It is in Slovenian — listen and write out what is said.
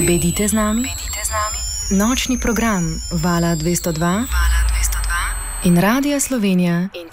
Bedite z nami. Nočni program Vala 202 in Radia Slovenija